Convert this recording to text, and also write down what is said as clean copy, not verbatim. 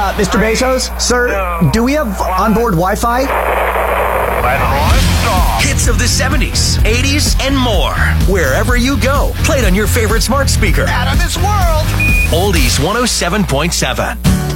Mr. Bezos, sir, do we have onboard Wi-Fi? Hits of the 70s, 80s, and more. Wherever you go, played on your favorite smart speaker. Out of this world. Oldies 107.7.